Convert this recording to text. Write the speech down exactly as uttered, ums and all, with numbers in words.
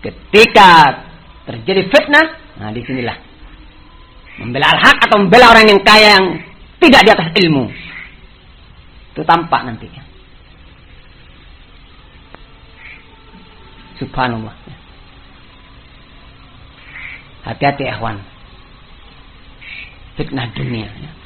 Ketika terjadi fitnah, nah disinilah membela al-haq atau membela orang yang kaya yang tidak di atas ilmu. Itu tampak nantinya. Subhanallah. Hati-hati ikhwan. Fitnah dunia.